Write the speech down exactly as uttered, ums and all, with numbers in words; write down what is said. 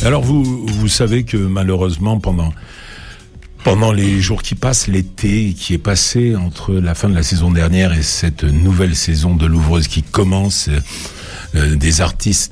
Alors vous, vous savez que malheureusement pendant pendant les jours qui passent, l'été qui est passé entre la fin de la saison dernière et cette nouvelle saison de l'Ouvreuse qui commence, euh, des artistes